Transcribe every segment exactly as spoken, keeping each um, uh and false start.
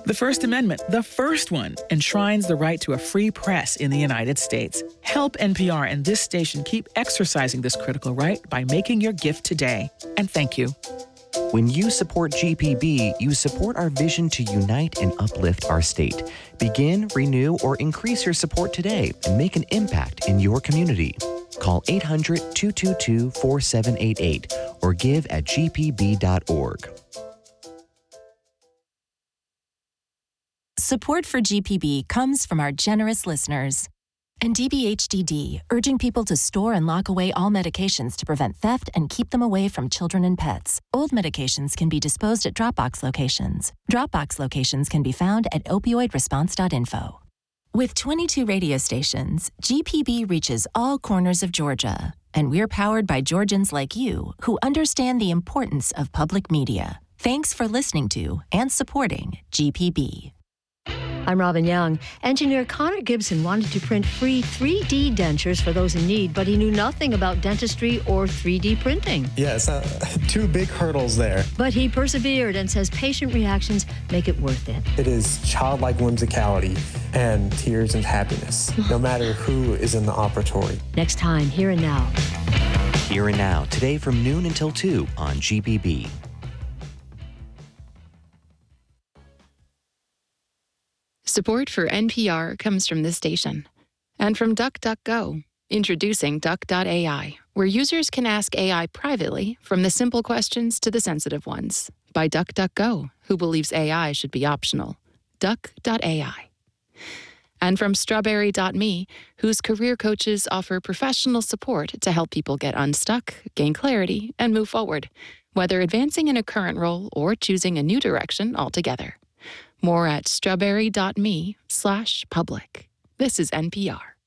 The First Amendment, the first one, enshrines the right to a free press in the United States. Help N P R and this station keep exercising this critical right by making your gift today. And thank you. When you support G P B, you support our vision to unite and uplift our state. Begin, renew, or increase your support today and make an impact in your community. Call eight hundred, two two two, four seven eight eight or give at g p b dot org. Support for G P B comes from our generous listeners. And D B H D D, urging people to store and lock away all medications to prevent theft and keep them away from children and pets. Old medications can be disposed at Dropbox locations. Dropbox locations can be found at opioid response dot info. With twenty-two radio stations, G P B reaches all corners of Georgia. And we're powered by Georgians like you who understand the importance of public media. Thanks for listening to and supporting G P B. I'm Robin Young. Engineer Connor Gibson wanted to print free three D dentures for those in need, but he knew nothing about dentistry or three D printing. Yes, uh, two big hurdles there. But he persevered and says patient reactions make it worth it. It is childlike whimsicality and tears of happiness, no matter who is in the operatory. Next time, Here and Now. Here and Now, today from noon until two on G B B. Support for N P R comes from this station and from DuckDuckGo, introducing Duck dot A I, where users can ask A I privately from the simple questions to the sensitive ones by DuckDuckGo, who believes A I should be optional. Duck dot A I. And from Strawberry dot me, whose career coaches offer professional support to help people get unstuck, gain clarity, and move forward, whether advancing in a current role or choosing a new direction altogether. More at strawberry dot me slash public. This is N P R.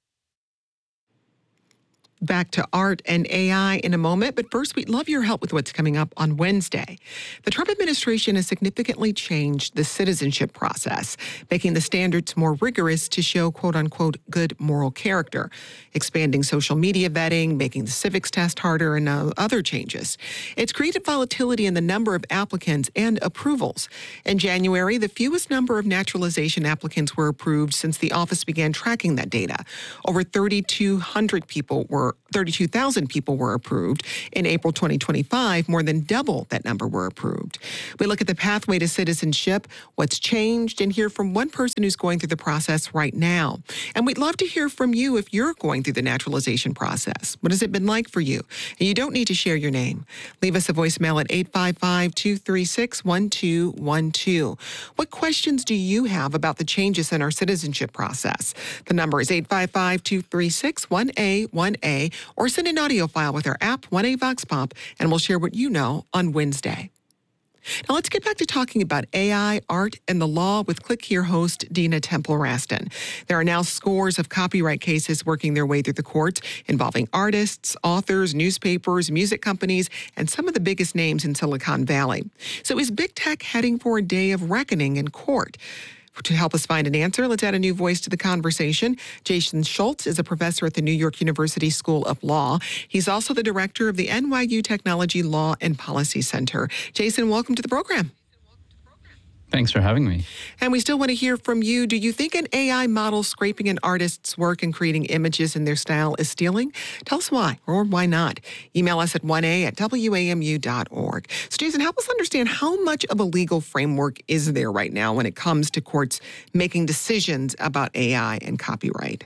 Back to art and A I in a moment, but first, we'd love your help with what's coming up on Wednesday. The Trump administration has significantly changed the citizenship process, making the standards more rigorous to show quote-unquote good moral character, expanding social media vetting, making the civics test harder, and uh, other changes. It's created volatility in the number of applicants and approvals. In January, the fewest number of naturalization applicants were approved since the office began tracking that data. Over thirty-two hundred people were thirty-two thousand people were approved. In April twenty twenty-five, more than double that number were approved. We look at the pathway to citizenship, what's changed, and hear from one person who's going through the process right now. And we'd love to hear from you if you're going through the naturalization process. What has it been like for you? And you don't need to share your name. Leave us a voicemail at eight five five, two three six, one two one two. What questions do you have about the changes in our citizenship process? The number is eight five five, two three six, one A one A. Or send an audio file with our app, one A Vox Pop, and we'll share what you know on Wednesday. Now let's get back to talking about A I, art, and the law with Click Here host Dina Temple-Raston. There are now scores of copyright cases working their way through the courts involving artists, authors, newspapers, music companies, and some of the biggest names in Silicon Valley. So is big tech heading for a day of reckoning in court? To help us find an answer, let's add a new voice to the conversation. Jason Schultz is a professor at the New York University School of Law. He's also the director of the N Y U Technology Law and Policy Center. Jason, welcome to the program. Thanks for having me. And we still want to hear from you. Do you think an A I model scraping an artist's work and creating images in their style is stealing? Tell us why or why not. Email us at one A at W A M U dot org. So, Jason, help us understand how much of a legal framework is there right now when it comes to courts making decisions about A I and copyright?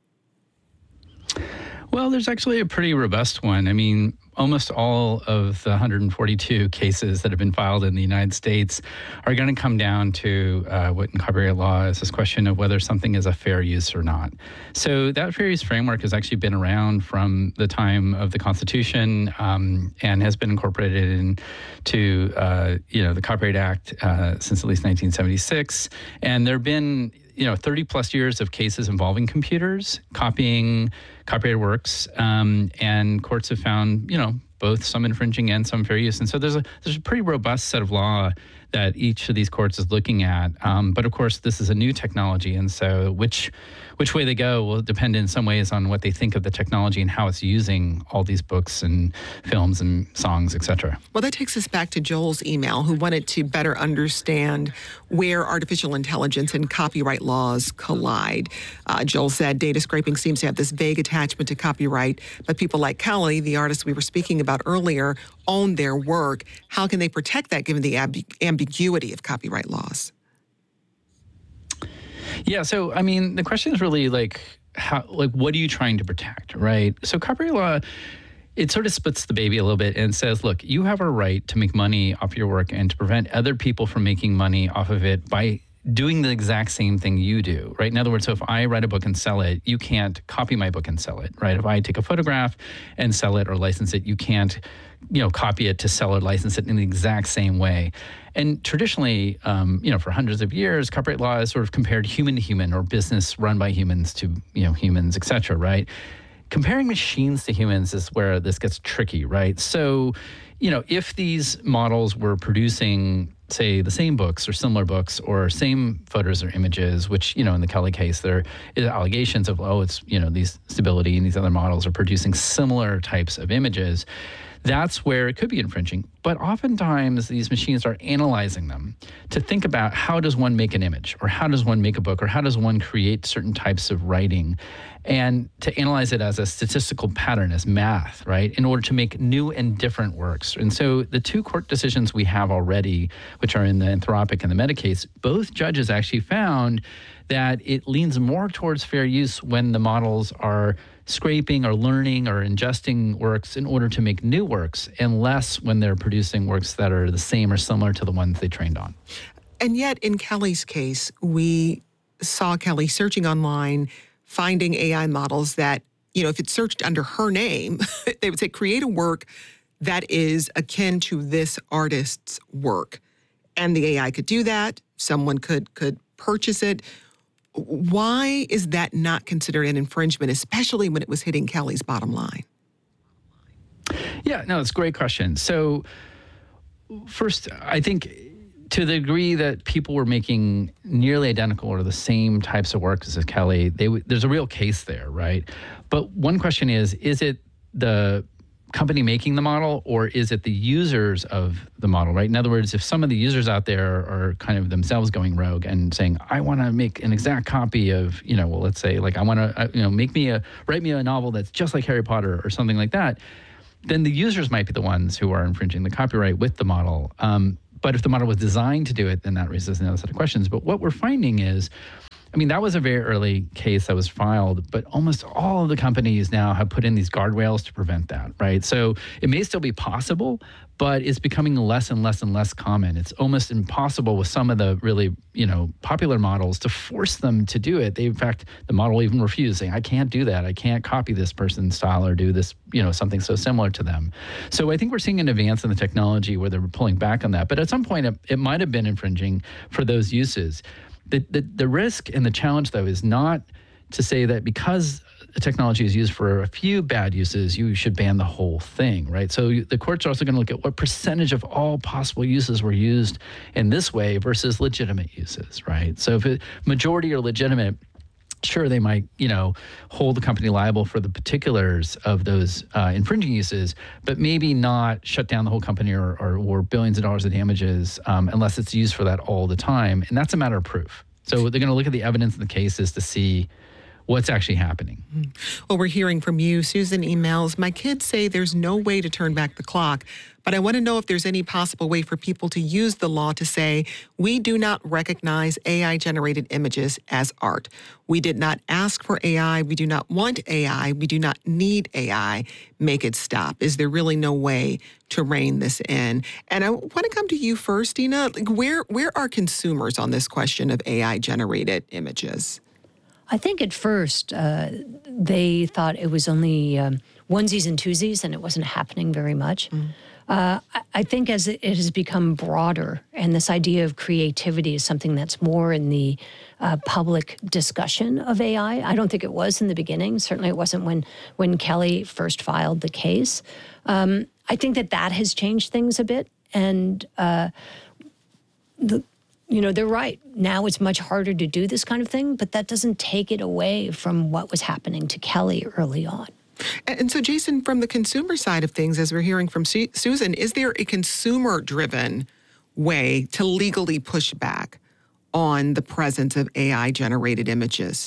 Well, there's actually a pretty robust one. I mean, almost all of the one hundred forty-two cases that have been filed in the United States are going to come down to uh, what in copyright law is this question of whether something is a fair use or not. So that fair use framework has actually been around from the time of the Constitution um, and has been incorporated into uh, you know the Copyright Act uh, since at least nineteen seventy-six. And there have been you know, thirty plus years of cases involving computers, copying copyrighted works, um, and courts have found, you know, both some infringing and some fair use. And so there's a there's a pretty robust set of law that each of these courts is looking at. Um, but of course, this is a new technology, and so which which way they go will depend in some ways on what they think of the technology and how it's using all these books and films and songs, et cetera. Well, that takes us back to Joel's email, who wanted to better understand where artificial intelligence and copyright laws collide. Uh, Joel said data scraping seems to have this vague attachment to copyright, but people like Kelly, the artist we were speaking about earlier, own their work. How can they protect that given the amb- ambiguity of copyright laws? Yeah, so I mean, the question is really like, how, like, what are you trying to protect, right? So copyright law, it sort of splits the baby a little bit and says, look, you have a right to make money off your work and to prevent other people from making money off of it by doing the exact same thing you do, right? In other words, so if I write a book and sell it, you can't copy my book and sell it, right? If I take a photograph and sell it or license it, you can't, you know, copy it to sell or license it in the exact same way. And traditionally, um, you know, for hundreds of years, copyright law has sort of compared human to human or business run by humans to, you know, humans, et cetera, right? Comparing machines to humans is where this gets tricky, right? So, you know, if these models were producing, say, the same books or similar books or same photos or images, which, you know, in the Kelly case, there is allegations of, oh, it's, you know, these Stability and these other models are producing similar types of images, that's where it could be infringing. But oftentimes these machines are analyzing them to think about how does one make an image, or how does one make a book, or how does one create certain types of writing, and to analyze it as a statistical pattern, as math, right, in order to make new and different works. And so the two court decisions we have already, which are in the Anthropic and the Meta case, both judges actually found that it leans more towards fair use when the models are scraping or learning or ingesting works in order to make new works, and less when they're producing works that are the same or similar to the ones they trained on. And yet, in Kelly's case, we saw Kelly searching online, finding A I models that, you know, if it's searched under her name, they would say, create a work that is akin to this artist's work. And the A I could do that. Someone could could purchase it. Why is that not considered an infringement, especially when it was hitting Kelly's bottom line? Yeah, no, it's a great question. So first, I think to the degree that people were making nearly identical or the same types of works as Kelly, they, there's a real case there, right? But one question is, is it the company making the model, or is it the users of the model, right? In other words, if some of the users out there are kind of themselves going rogue and saying, I want to make an exact copy of, you know, well, let's say, like, I want to, you know, make me a, write me a novel that's just like Harry Potter or something like that, then the users might be the ones who are infringing the copyright with the model. Um, but if the model was designed to do it, then that raises another set of questions. But what we're finding is, I mean, that was a very early case that was filed, but almost all of the companies now have put in these guardrails to prevent that, right? So it may still be possible, but it's becoming less and less and less common. It's almost impossible with some of the really, you know, popular models to force them to do it. They, in fact, the model even refused, saying, I can't do that. I can't copy this person's style or do this, you know, something so similar to them. So I think we're seeing an advance in the technology where they're pulling back on that. But at some point, it, it might have been infringing for those uses. The, the the risk and the challenge, though, is not to say that because the technology is used for a few bad uses, you should ban the whole thing, right? So you, the courts are also going to look at what percentage of all possible uses were used in this way versus legitimate uses, right? So if a majority are legitimate, sure, they might, you know, hold the company liable for the particulars of those uh, infringing uses, but maybe not shut down the whole company or, or, or billions of dollars of damages um, unless it's used for that all the time. And that's a matter of proof. So they're going to look at the evidence in the cases to see what's actually happening. Well, we're hearing from you. Susan emails, my kids say there's no way to turn back the clock, but I want to know if there's any possible way for people to use the law to say, we do not recognize A I-generated images as art. We did not ask for A I. We do not want A I. We do not need A I. Make it stop. Is there really no way to rein this in? And I want to come to you first, Dina. Like, where, where are consumers on this question of A I-generated images? I think at first uh, they thought it was only um, onesies and twosies and it wasn't happening very much. Mm. Uh, I, I think as it, it has become broader and this idea of creativity is something that's more in the uh, public discussion of A I. I don't think it was in the beginning. Certainly it wasn't when, when Kelly first filed the case. Um, I think that that has changed things a bit. And uh, the, you know, they're right. Now it's much harder to do this kind of thing, but that doesn't take it away from what was happening to Kelly early on. And so, Jason, from the consumer side of things, as we're hearing from Su- Susan, is there a consumer-driven way to legally push back on the presence of A I-generated images?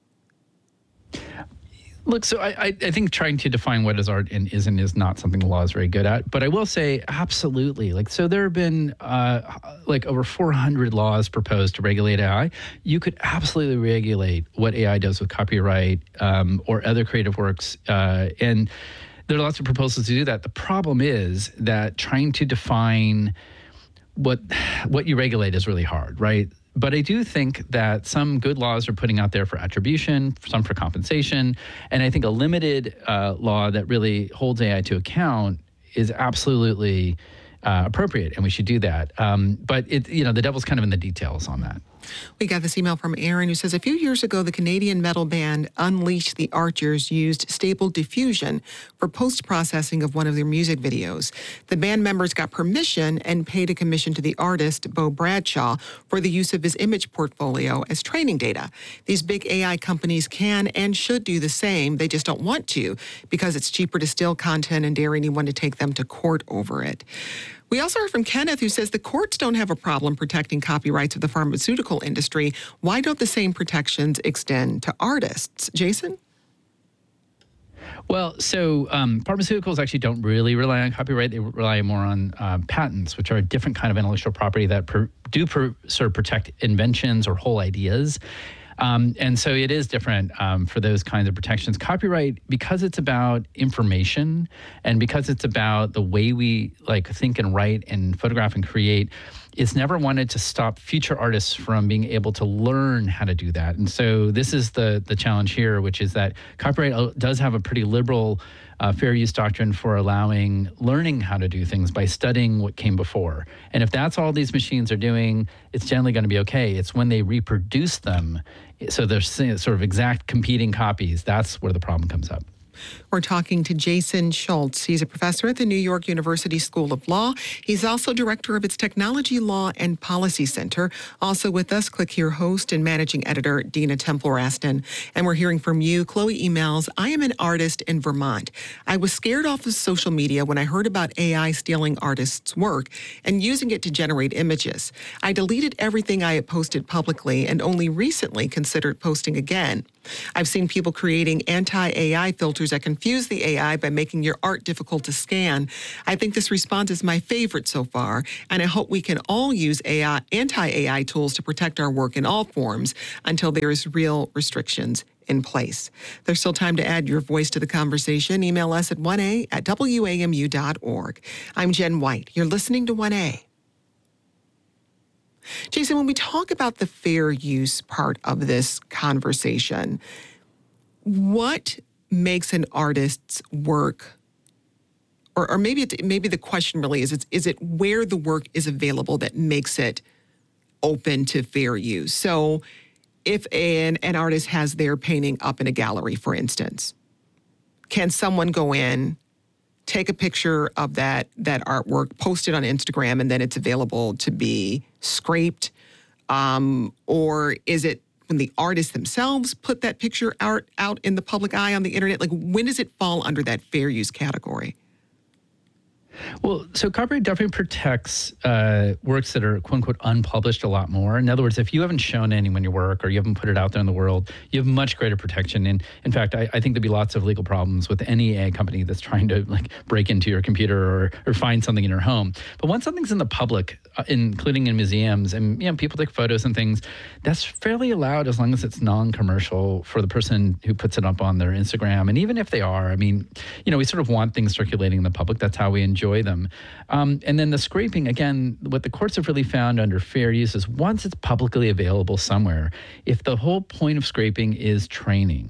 Look, so I, I think trying to define what is art and isn't is not something the law is very good at. But I will say, absolutely. Like, so there have been uh, like over four hundred laws proposed to regulate A I. You could absolutely regulate what A I does with copyright um, or other creative works. Uh, and there are lots of proposals to do that. The problem is that trying to define what what you regulate is really hard, right? But I do think that some good laws are putting out there for attribution, some for compensation, and I think a limited uh, law that really holds A I to account is absolutely uh, appropriate, and we should do that. Um, but it, you know, the devil's kind of in the details on that. We got this email from Aaron who says, a few years ago, the Canadian metal band Unleash the Archers used Stable Diffusion for post-processing of one of their music videos. The band members got permission and paid a commission to the artist, Bo Bradshaw, for the use of his image portfolio as training data. These big A I companies can and should do the same. They just don't want to because it's cheaper to steal content and dare anyone to take them to court over it. We also heard from Kenneth, who says the courts don't have a problem protecting copyrights of the pharmaceutical industry. Why don't the same protections extend to artists? Jason? Well, so um, pharmaceuticals actually don't really rely on copyright. They rely more on uh, patents, which are a different kind of intellectual property that per, do per, sort of protect inventions or whole ideas. Um, and so it is different um, for those kinds of protections. Copyright, because it's about information and because it's about the way we like think and write and photograph and create, it's never wanted to stop future artists from being able to learn how to do that. And so this is the the challenge here, which is that copyright does have a pretty liberal uh, fair use doctrine for allowing learning how to do things by studying what came before. And if that's all these machines are doing, it's generally going to be okay. It's when they reproduce them, so they're sort of exact competing copies, that's where the problem comes up. We're talking to Jason Schultz. He's a professor at the New York University School of Law. He's also director of its Technology Law and Policy Center. Also with us, Click Here host and managing editor Dina Temple-Raston. And we're hearing from you. Chloe emails, I am an artist in Vermont. I was scared off of social media when I heard about A I stealing artists' work and using it to generate images. I deleted everything I had posted publicly and only recently considered posting again. I've seen people creating anti-A I filters that confuse the A I by making your art difficult to scan. I think this response is my favorite so far, and I hope we can all use A I, anti-A I tools to protect our work in all forms until there is real restrictions in place. There's still time to add your voice to the conversation. Email us at one a at w a m u dot org. I'm Jen White. You're listening to one A. Jason, when we talk about the fair use part of this conversation, what makes an artist's work, or, or maybe it, maybe the question really is, is, is it where the work is available that makes it open to fair use? So if an, an artist has their painting up in a gallery, for instance, can someone go in, take a picture of that that artwork, post it on Instagram, and then it's available to be scraped? Um, or is it when the artists themselves put that picture out, out in the public eye on the internet? Like, when does it fall under that fair use category? Well, so copyright definitely protects uh, works that are, quote unquote, unpublished a lot more. In other words, if you haven't shown anyone your work or you haven't put it out there in the world, you have much greater protection. And in fact, I, I think there'd be lots of legal problems with any A I company that's trying to like break into your computer or, or find something in your home. But once something's in the public, uh, including in museums, and you know, people take photos and things, that's fairly allowed as long as it's non-commercial for the person who puts it up on their Instagram. And even if they are, I mean, you know, we sort of want things circulating in the public. That's how we enjoy them. Um, and then the scraping, again, what the courts have really found under fair use is once it's publicly available somewhere, if the whole point of scraping is training,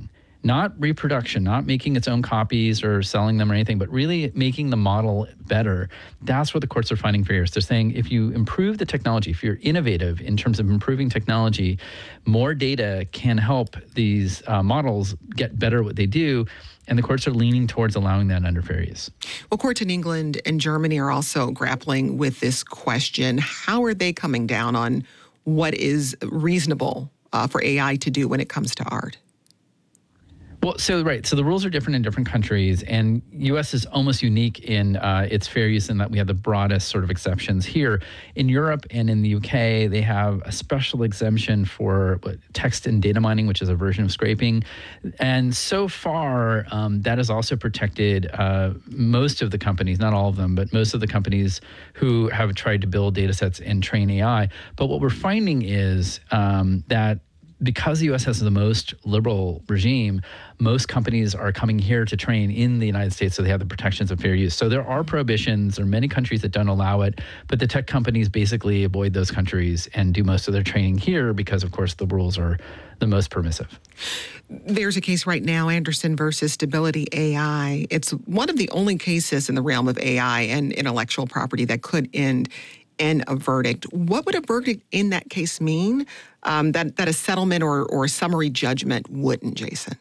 not reproduction, not making its own copies or selling them or anything, but really making the model better. That's what the courts are finding failures. They're saying if you improve the technology, if you're innovative in terms of improving technology, more data can help these uh, models get better at what they do. And the courts are leaning towards allowing that under fair use. Well, courts in England and Germany are also grappling with this question. How are they coming down on what is reasonable uh, for A I to do when it comes to art? Well, so right. So the rules are different in different countries, and U S is almost unique in uh, its fair use in that we have the broadest sort of exceptions here. In Europe and in the U K, they have a special exemption for what, text and data mining, which is a version of scraping. And so far, um, that has also protected uh, most of the companies, not all of them, but most of the companies who have tried to build data sets and train A I. But what we're finding is um, that because the U S has the most liberal regime, most companies are coming here to train in the United States, so they have the protections of fair use. So there are prohibitions. There are many countries that don't allow it, but the tech companies basically avoid those countries and do most of their training here because, of course, the rules are the most permissive. There's a case right now, Anderson versus Stability A I. It's one of the only cases in the realm of A I and intellectual property that could end in a verdict. What would a verdict in that case mean um, that, that a settlement or, or a summary judgment wouldn't, Jason?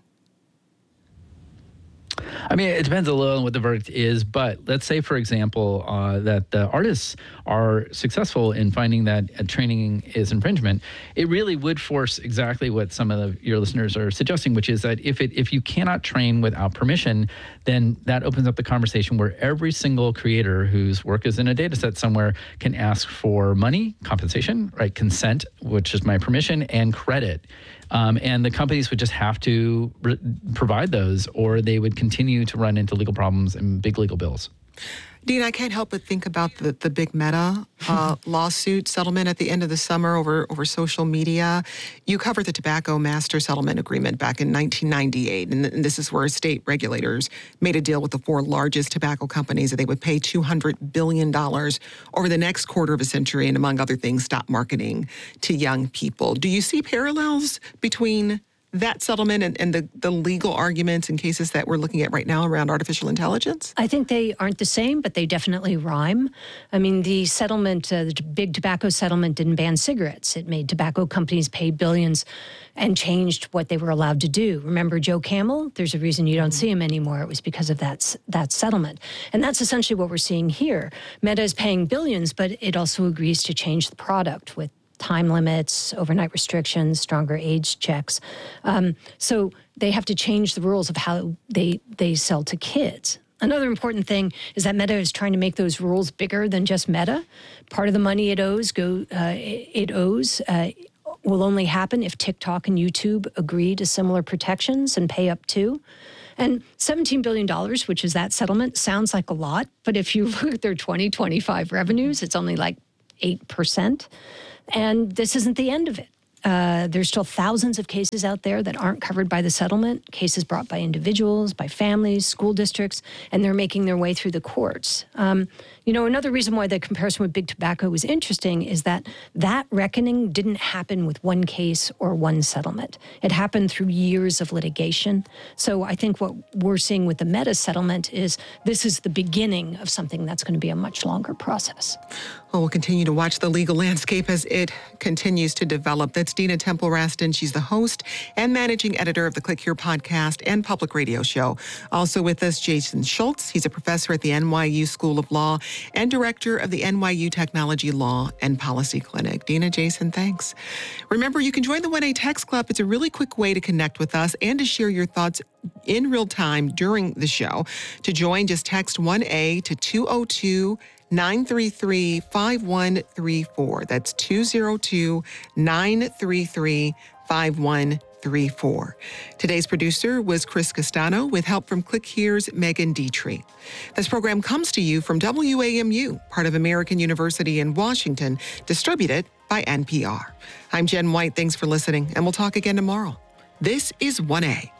I mean, it depends a little on what the verdict is, but let's say, for example, uh, that the artists are successful in finding that uh, training is infringement. It really would force exactly what some of the, your listeners are suggesting, which is that if it if you cannot train without permission, then that opens up the conversation where every single creator whose work is in a data set somewhere can ask for money, compensation, right, consent, which is my permission, and credit. Um, and the companies would just have to re- provide those, or they would continue to run into legal problems and big legal bills. Dean, I can't help but think about the, the big Meta uh, lawsuit settlement at the end of the summer over, over social media. You covered the Tobacco Master Settlement Agreement back in nineteen ninety-eight, and, and this is where state regulators made a deal with the four largest tobacco companies that they would pay two hundred billion dollars over the next quarter of a century and, among other things, stop marketing to young people. Do you see parallels between that settlement and, and the, the legal arguments and cases that we're looking at right now around artificial intelligence? I think they aren't the same, but they definitely rhyme. I mean, the settlement, uh, the big tobacco settlement didn't ban cigarettes. It made tobacco companies pay billions and changed what they were allowed to do. Remember Joe Camel? There's a reason you don't see him anymore. It was because of that, that settlement. And that's essentially what we're seeing here. Meta is paying billions, but it also agrees to change the product with time limits, overnight restrictions, stronger age checks. Um, so they have to change the rules of how they they sell to kids. Another important thing is that Meta is trying to make those rules bigger than just Meta. Part of the money it owes go uh, it owes uh, will only happen if TikTok and YouTube agree to similar protections and pay up too. And seventeen billion dollars, which is that settlement, sounds like a lot, but if you look at their twenty twenty-five revenues, it's only like eight percent. And this isn't the end of it. Uh, there's still thousands of cases out there that aren't covered by the settlement, cases brought by individuals, by families, school districts, and they're making their way through the courts. Um, you know, another reason why the comparison with big tobacco was interesting is that that reckoning didn't happen with one case or one settlement. It happened through years of litigation. So I think what we're seeing with the Meta settlement is this is the beginning of something that's going to be a much longer process. Well, we'll continue to watch the legal landscape as it continues to develop. That's Dina Temple-Raston. She's the host and managing editor of the Click Here podcast and public radio show. Also with us, Jason Schultz. He's a professor at the N Y U School of Law and director of the N Y U Technology Law and Policy Clinic. Dina, Jason, thanks. Remember, you can join the one A Text Club. It's a really quick way to connect with us and to share your thoughts in real time during the show. To join, just text one A to two oh two, nine three three, five one three four. That's two oh two, nine three three, five one three four. Today's producer was Chris Castano with help from Click Here's Megan Dietrich. This program comes to you from W A M U, part of American University in Washington, distributed by N P R. I'm Jen White. Thanks for listening, and we'll talk again tomorrow. This is one A.